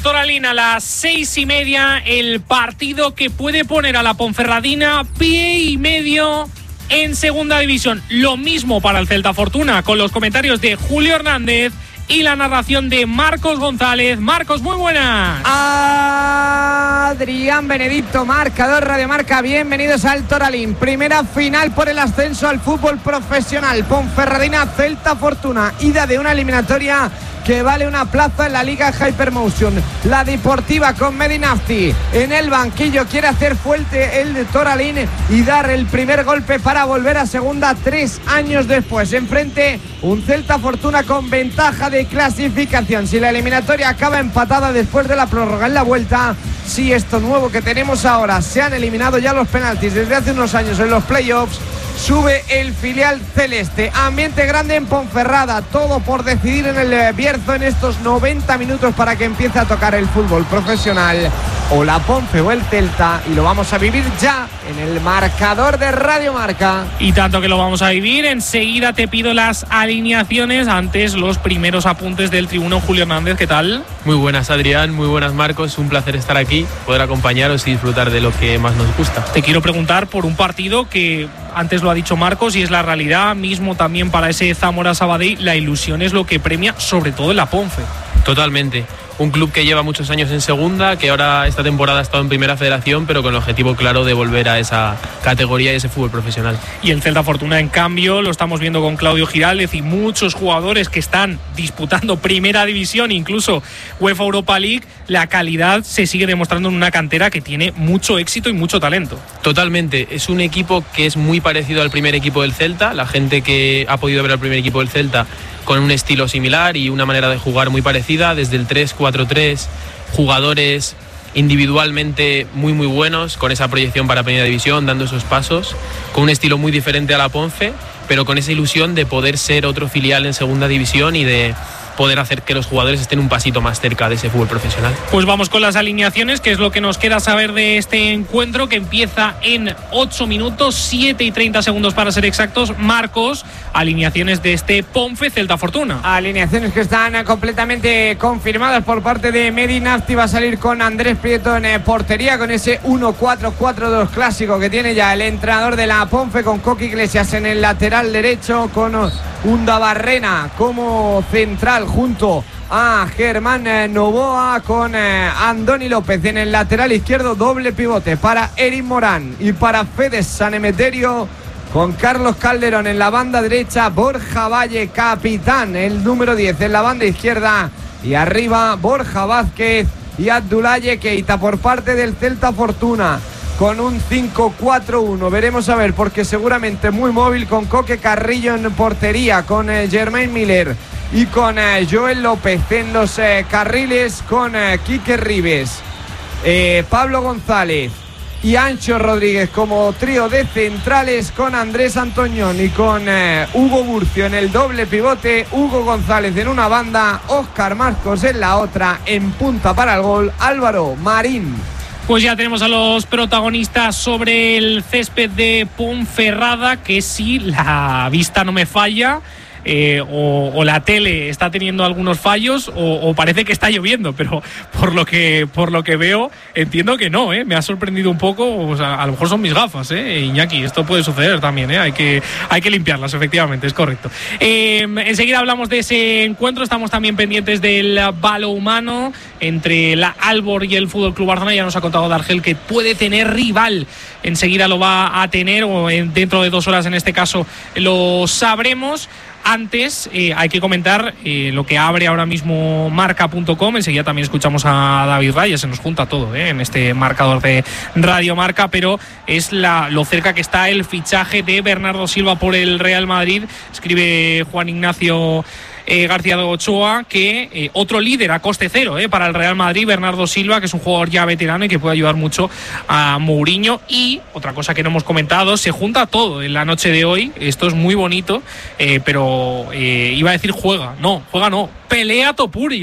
Toralín a las 6:30, el partido que puede poner a la Ponferradina pie y medio en segunda división. Lo mismo para el Celta Fortuna, con los comentarios de Julio Hernández y la narración de Marcos González. Marcos, muy buenas. Adrián Benedicto, marcador Radio Marca. Bienvenidos al Toralín. Primera final por el ascenso al fútbol profesional. Ponferradina, Celta Fortuna. Ida de una eliminatoria que vale una plaza en la Liga Hypermotion. La Deportiva con Medinafti en el banquillo quiere hacer fuerte el de Toralín y dar el primer golpe para volver a segunda 3 años después. Enfrente un Celta Fortuna con ventaja de clasificación. Si la eliminatoria acaba empatada después de la prórroga en la vuelta, si esto nuevo que tenemos ahora, se han eliminado ya los penaltis desde hace unos años en los playoffs, sube el filial celeste. Ambiente grande en Ponferrada, todo por decidir en el Bierzo en estos 90 minutos para que empiece a tocar el fútbol profesional, o la Ponfe o el Celta, y lo vamos a vivir ya en el marcador de Radio Marca. Y tanto que lo vamos a vivir, enseguida te pido las alineaciones. Antes, los primeros apuntes del tribuno. Julio Hernández, ¿qué tal? Muy buenas, Adrián, muy buenas, Marcos. Un placer estar aquí, poder acompañaros y disfrutar de lo que más nos gusta. Te quiero preguntar por un partido que antes lo ha dicho Marcos y es la realidad mismo también para ese Zamora Sabadell. La ilusión es lo que premia, sobre todo en la Ponfe. Totalmente. Un club que lleva muchos años en segunda, que ahora esta temporada ha estado en primera federación, pero con el objetivo claro de volver a esa categoría y ese fútbol profesional. Y el Celta Fortuna, en cambio, lo estamos viendo con Claudio Giraldez y muchos jugadores que están disputando primera división, incluso UEFA Europa League. La calidad se sigue demostrando en una cantera que tiene mucho éxito y mucho talento. Totalmente. Es un equipo que es muy parecido al primer equipo del Celta. La gente que ha podido ver al primer equipo del Celta, con un estilo similar y una manera de jugar muy parecida, desde el 3-4-3, jugadores individualmente muy buenos, con esa proyección para primera división, dando esos pasos, con un estilo muy diferente a la Ponfe, pero con esa ilusión de poder ser otro filial en segunda división y de poder hacer que los jugadores estén un pasito más cerca de ese fútbol profesional. Pues vamos con las alineaciones, que es lo que nos queda saber de este encuentro, que empieza en 8 minutos, 7 y 30 segundos para ser exactos. Marcos, alineaciones de este Ponfe Celta Fortuna. Alineaciones que están completamente confirmadas por parte de Medinafti. Va a salir con Andrés Prieto en portería, con ese 1-4-4-2 clásico que tiene ya el entrenador de la Ponfe, con Coqui Iglesias en el lateral derecho, con Undabarrena como central junto a Germán Novoa, con Andoni López en el lateral izquierdo. Doble pivote para Eric Morán y para Fede San Emeterio, con Carlos Calderón en la banda derecha, Borja Valle, capitán, el número 10 en la banda izquierda, y arriba Borja Vázquez y Abdoulaye Keita por parte del Celta Fortuna, con un 5-4-1. Veremos a ver, porque seguramente muy móvil, con Coque Carrillo en portería, con Germain Miller y con Joel López en los carriles, con Quique Ribes, Pablo González y Ancho Rodríguez como trío de centrales, con Andrés Antoñón y con Hugo Burcio en el doble pivote. Hugo González en una banda, Óscar Marcos en la otra, en punta para el gol Álvaro Marín. Pues ya tenemos a los protagonistas sobre el césped de Ponferrada, que si la vista no me falla, o la tele está teniendo algunos fallos, o parece que está lloviendo, pero por lo que veo entiendo que no, me ha sorprendido un poco. O sea, a lo mejor son mis gafas, Iñaki, esto puede suceder también, hay que limpiarlas, efectivamente, es correcto. Enseguida hablamos de ese encuentro. Estamos también pendientes del balonmano entre la Albor y el Fútbol Club Barcelona. Ya nos ha contado Dargel que puede tener rival, enseguida lo va a tener, o dentro de 2 horas en este caso lo sabremos. Antes hay que comentar lo que abre ahora mismo marca.com. Enseguida también escuchamos a David Raya, se nos junta todo en este marcador de Radio Marca, pero es lo cerca que está el fichaje de Bernardo Silva por el Real Madrid. Escribe Juan Ignacio García de Ochoa que otro líder a coste cero para el Real Madrid, Bernardo Silva, que es un jugador ya veterano y que puede ayudar mucho a Mourinho. Y otra cosa que no hemos comentado, se junta todo en la noche de hoy. Esto es muy bonito, pero iba a decir juega no, pelea Topuri.